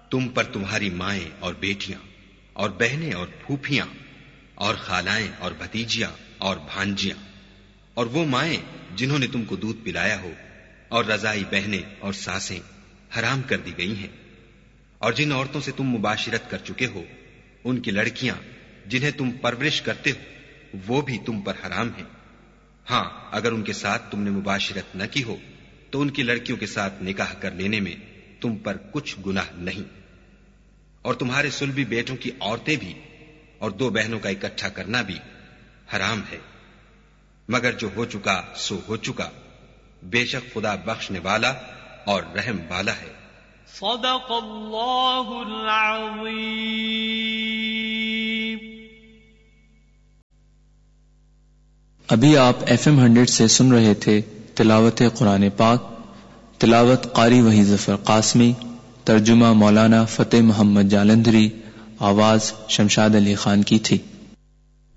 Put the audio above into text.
تم پر تمہاری مائیں اور بیٹیاں اور بہنیں اور پھوپھیاں اور خالائیں اور بھتیجیاں اور بھانجیاں اور وہ مائیں جنہوں نے تم کو دودھ پلایا ہو اور رضائی بہنیں اور ساسیں حرام کر دی گئی ہیں، اور جن عورتوں سے تم مباشرت کر چکے ہو ان کی لڑکیاں جنہیں تم پرورش کرتے ہو وہ بھی تم پر حرام ہیں۔ ہاں اگر ان کے ساتھ تم نے مباشرت نہ کی ہو تو ان کی لڑکیوں کے ساتھ نکاح کر لینے میں تم پر کچھ گناہ نہیں، اور تمہارے صلبی بیٹوں کی عورتیں بھی اور 2 بہنوں کا اکٹھا کرنا بھی حرام ہے، مگر جو ہو چکا سو ہو چکا، بے شک خدا بخشنے والا اور رحم والا ہے۔ صدق اللہ العظیم۔ ابھی آپ FM 100 سے سن رہے تھے تلاوت قرآن پاک، تلاوت قاری وحید ظفر قاسمی، ترجمہ مولانا فتح محمد جالندھری، آواز شمشاد علی خان کی تھی۔